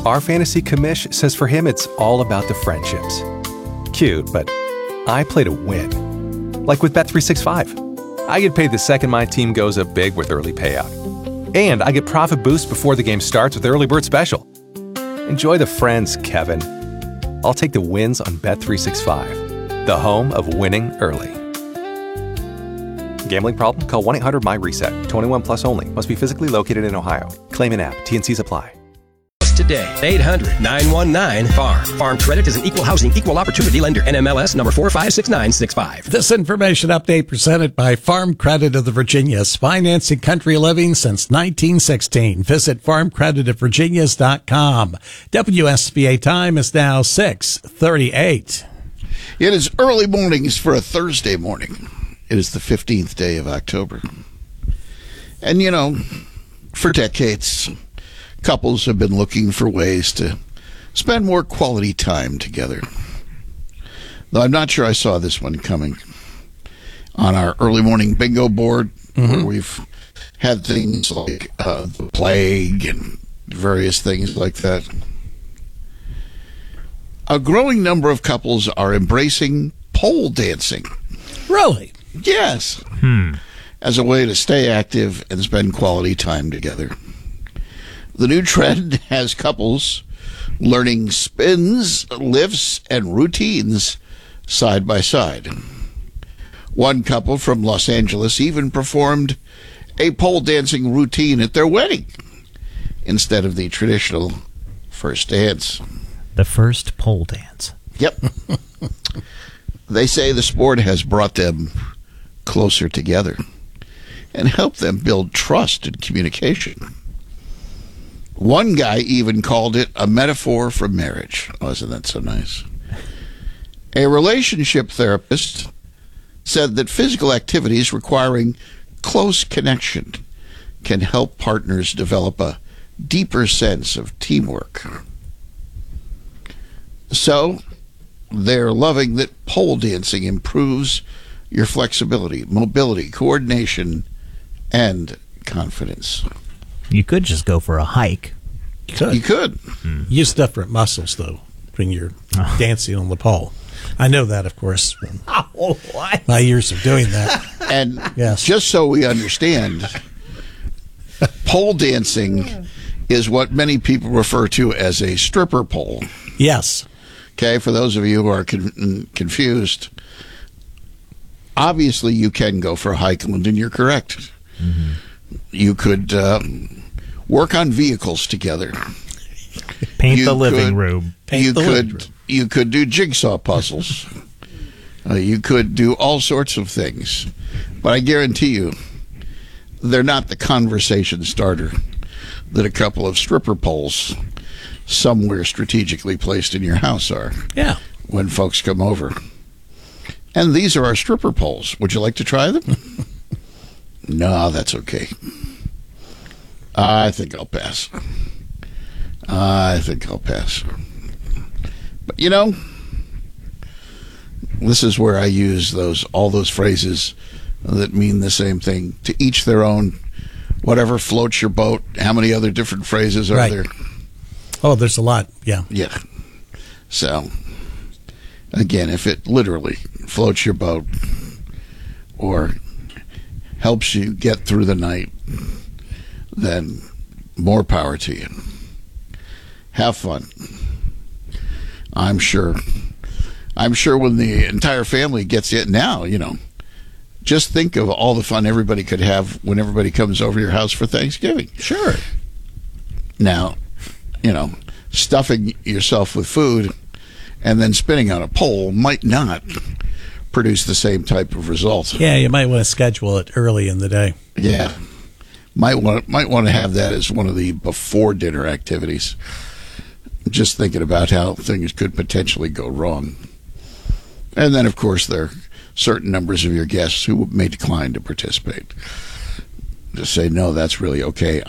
Our fantasy commish says for him it's all about the friendships. Cute, but I play to win. Like with Bet365. I get paid the second my team goes up big with early payout. And I get profit boost before the game starts with Early Bird Special. Enjoy the friends, Kevin. I'll take the wins on Bet365, the home of winning early. Gambling problem? Call 1-800-MY-RESET. 21 plus only. Must be physically located in Ohio. Claim an app. T&Cs apply. Today, 800-919-FARM. Farm Credit is an equal housing, equal opportunity lender. NMLS number 456965. This information update presented by Farm Credit of the Virginias, financing country living since 1916. Visit farmcreditofvirginias.com. WSBA time is now 6:38. It is early mornings for a Thursday morning. It is the 15th day of October. And, you know, for decades, couples have been looking for ways to spend more quality time together. Though I'm not sure I saw this one coming. On our early morning bingo board, where we've had things like the plague and various things like that, a growing number of couples are embracing pole dancing. Really? Yes. As a way to stay active and spend quality time together. The new trend has couples learning spins, lifts, and routines side by side. One couple from Los Angeles even performed a pole dancing routine at their wedding instead of the traditional first dance. The first pole dance. Yep. They say the sport has brought them closer together and helped them build trust and communication. One guy even called it a metaphor for marriage. Oh, isn't that so nice? A relationship therapist said that physical activities requiring close connection can help partners develop a deeper sense of teamwork. So, they're loving that pole dancing improves your flexibility, mobility, coordination, and confidence. You could just go for a hike. You could. Use different muscles, though, when you're dancing on the pole. I know that, of course. Oh, what? My years of doing that. And Yes. just so we understand, pole dancing is what many people refer to as a stripper pole. Yes. Okay, for those of you who are confused, obviously you can go for a hike, and you're correct. You could work on vehicles together. Paint the living room. You could do jigsaw puzzles. You could do all sorts of things. But I guarantee you, they're not the conversation starter that a couple of stripper poles somewhere strategically placed in your house are. Yeah. When folks come over. And these are our stripper poles. Would you like to try them? No, that's okay. I think I'll pass. But you know, this is where I use all those phrases that mean the same thing. To each their own. Whatever floats your boat. How many other different phrases are there? Oh, there's a lot. Yeah. Yeah. So, again, if it literally floats your boat or helps you get through the night, then more power to you. Have fun. I'm sure when the entire family gets it now, you know, just think of all the fun everybody could have when everybody comes over your house for Thanksgiving. Sure. Now, you know, stuffing yourself with food and then spinning on a pole might not produce the same type of results. Yeah, you might want to schedule it early in the day. Yeah. Might want to have that as one of the before dinner activities. Just thinking about how things could potentially go wrong. And then, of course, there are certain numbers of your guests who may decline to participate. Just say, no, that's really okay.